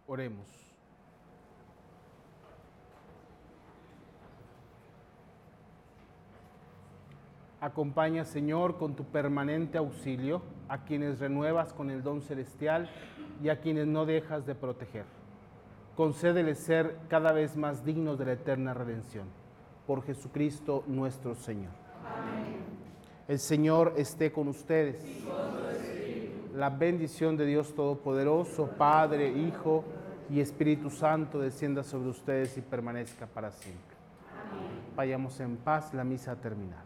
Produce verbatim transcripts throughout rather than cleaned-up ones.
Oremos. Acompaña, Señor, con tu permanente auxilio a quienes renuevas con el don celestial y a quienes no dejas de proteger. Concédeles ser cada vez más dignos de la eterna redención. Por Jesucristo nuestro Señor. Amén. El Señor esté con ustedes. Y con tu espíritu. La bendición de Dios Todopoderoso, Padre, Hijo y Espíritu Santo, descienda sobre ustedes y permanezca para siempre. Amén. Vayamos en paz, la misa ha terminado.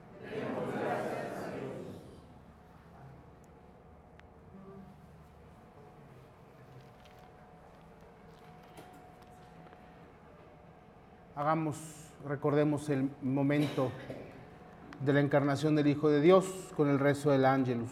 Hagamos, recordemos el momento de la encarnación del Hijo de Dios con el rezo del Ángelus.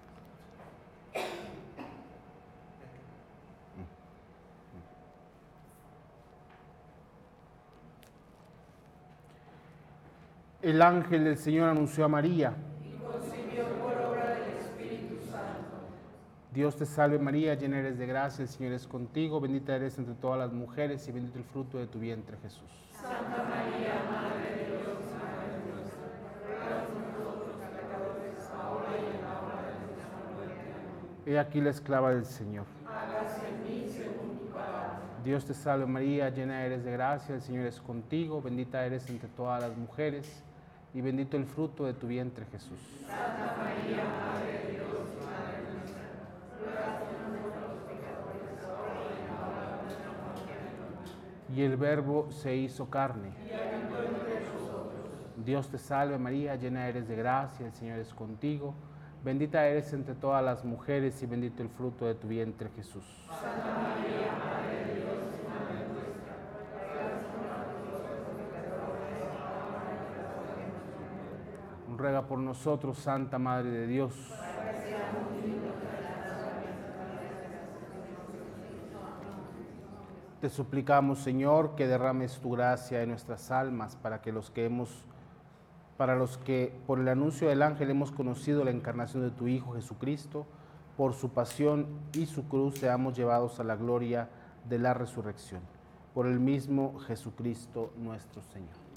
El ángel del Señor anunció a María. Y concibió por obra del Espíritu Santo. Dios te salve María, llena eres de gracia, el Señor es contigo, bendita eres entre todas las mujeres y bendito el fruto de tu vientre, Jesús. Santa María, Madre de Dios, Madre nuestra, ruega por nosotros pecadores, ahora y en la hora de nuestra muerte. Amén. He aquí la esclava del Señor. Hágase en mí según tu palabra. Dios te salve María, llena eres de gracia, el Señor es contigo, bendita eres entre todas las mujeres y bendito el fruto de tu vientre, Jesús. Santa María, Madre de Dios, Madre nuestra, ruega por nosotros pecadores, ahora y en la hora de nuestra muerte. Amén. Y el Verbo se hizo carne. Y habitó entre nosotros. Dios te salve María, llena eres de gracia, el Señor es contigo, bendita eres entre todas las mujeres y bendito el fruto de tu vientre, Jesús. Santa María, Madre de Dios, Madre nuestra, ruega por nosotros pecadores, ahora y en la hora de nuestra muerte. Ruega por nosotros, Santa Madre de Dios. Para que seamos dignos de alcanzar Te suplicamos, Señor, que derrames tu gracia en nuestras almas para que los que hemos, para los que por el anuncio del ángel hemos conocido la encarnación de tu Hijo Jesucristo, por su pasión y su cruz seamos llevados a la gloria de la resurrección. Por el mismo Jesucristo nuestro Señor.